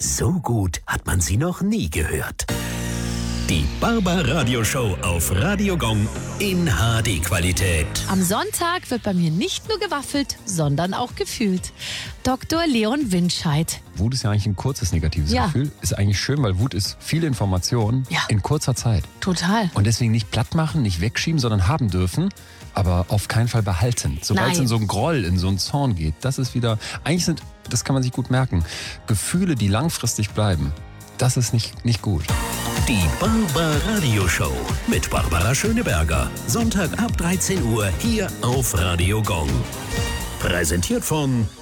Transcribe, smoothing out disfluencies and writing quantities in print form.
So gut hat man sie noch nie gehört. Die Barbaradio-Show auf Radio Gong in HD-Qualität. Am Sonntag wird bei mir nicht nur gewaffelt, sondern auch gefühlt. Dr. Leon Winscheid. Wut ist ja eigentlich ein kurzes negatives Gefühl. Ist eigentlich schön, weil Wut ist viel Information in kurzer Zeit. Total. Und deswegen nicht platt machen, nicht wegschieben, sondern haben dürfen, aber auf keinen Fall behalten. Sobald es in so einen Groll, in so einen Zorn geht, das ist wieder, eigentlich sind, das kann man sich gut merken, Gefühle, die langfristig bleiben, das ist nicht gut. Die Barbaradio-Show mit Barbara Schöneberger. Sonntag ab 13 Uhr hier auf Radio Gong. Präsentiert von